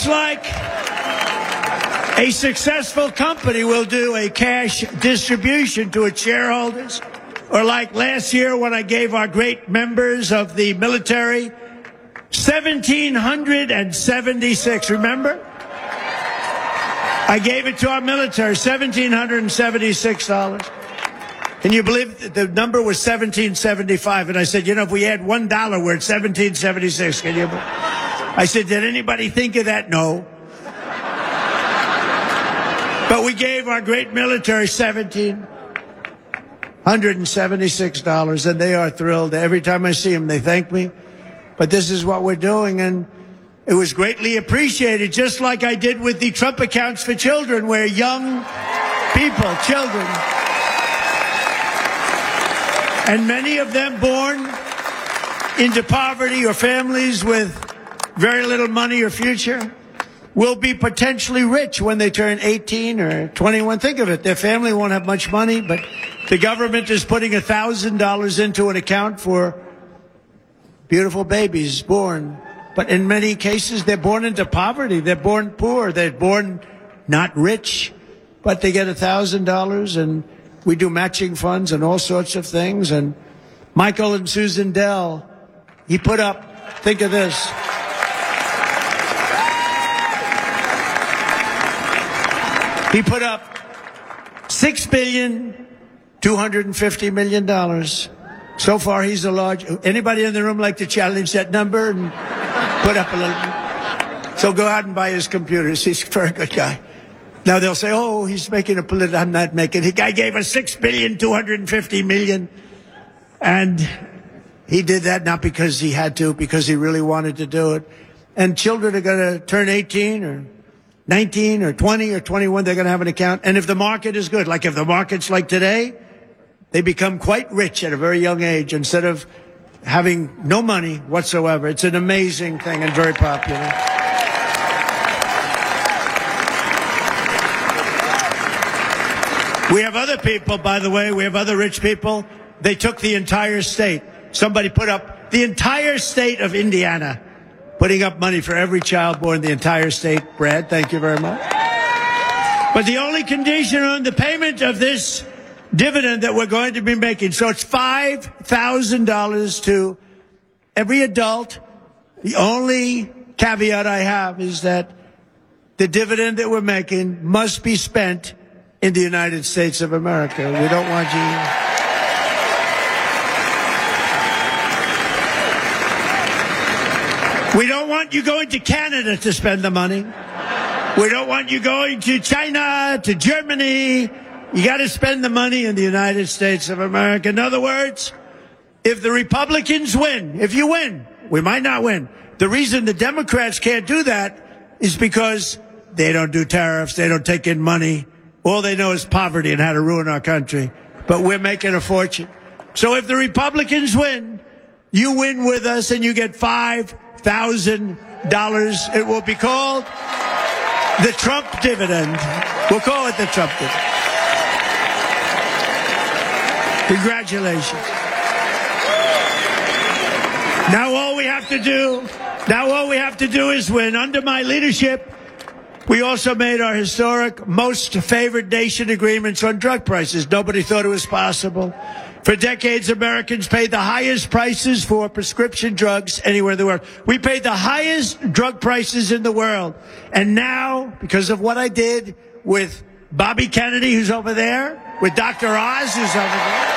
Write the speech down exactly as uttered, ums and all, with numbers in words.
Just like a successful company will do a cash distribution to its shareholders, or like last year when I gave our great members of the military one thousand seven hundred seventy-six, remember? I gave it to our military, one thousand seven hundred seventy-six dollars. Can you believe it? The number was one thousand seven hundred seventy-five, and I said, you know, if we add one dollar, we're at one thousand seven hundred seventy-six. Can you? I said, did anybody think of that? No. But we gave our great military one thousand seven hundred seventy-six dollars, and they are thrilled. Every time I see them, they thank me. But this is what we're doing, and it was greatly appreciated, just like I did with the Trump accounts for children, where young people, children, and many of them born into poverty or families with very little money or future, will be potentially rich when they turn eighteen or twenty-one. Think of it. Their family won't have much money, but the government is putting one thousand dollars into an account for beautiful babies born. But in many cases, they're born into poverty. They're born poor. They're born not rich, but they get one thousand dollars, and we do matching funds and all sorts of things. And Michael and Susan Dell, he put up, think of this. He put up six billion two hundred fifty million dollars. So far, he's a large... Anybody in the room like to challenge that number and put up a little... So go out and buy his computers. He's a very good guy. Now they'll say, oh, he's making a political... I'm not making... The guy gave us six billion two hundred fifty million dollars. And he did that not because he had to, because he really wanted to do it. And children are going to turn eighteen or nineteen or twenty or twenty-one. They're going to have an account. And if the market is good, like if the market's like today, they become quite rich at a very young age instead of having no money whatsoever. It's an amazing thing and very popular. We have other people, by the way, we have other rich people. They took the entire state. Somebody put up the entire state of Indiana, putting up money for every child born in the entire state. Brad, thank you very much. But the only condition on the payment of this dividend that we're going to be making, so it's five thousand dollars to every adult. The only caveat I have is that the dividend that we're making must be spent in the United States of America. We don't want you... We don't want you going to Canada to spend the money. We don't want you going to China, to Germany. You got to spend the money in the United States of America. In other words, if the Republicans win, if you win, we might not win. The reason the Democrats can't do that is because they don't do tariffs. They don't take in money. All they know is poverty and how to ruin our country. But we're making a fortune. So if the Republicans win, you win with us and you get five thousand dollars. It will be called the Trump dividend. We'll call it the Trump dividend. Congratulations. Now all we have to do, now all we have to do is win. Under my leadership, we also made our historic most favored nation agreements on drug prices. Nobody thought it was possible. For decades, Americans paid the highest prices for prescription drugs anywhere in the world. We paid the highest drug prices in the world. And now, because of what I did with Bobby Kennedy, who's over there, with Doctor Oz, who's over there,